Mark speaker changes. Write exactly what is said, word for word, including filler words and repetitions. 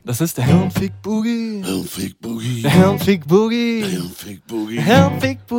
Speaker 1: Das ist der Helmfick Boogie.
Speaker 2: Helmfick Boogie.
Speaker 1: Der Helmfick Boogie.
Speaker 2: Helmfick Boogie.
Speaker 1: Helmfick Boogie.